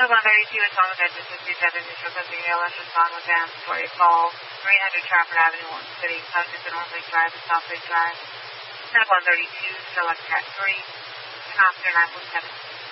132 is on the Veterans 67 Initial Pennsylvania, let's respond with them for a call 300 Trafford Avenue, Walton City, subject to North Lake Drive and South Lake Drive. 132, select track 3, and officer 917.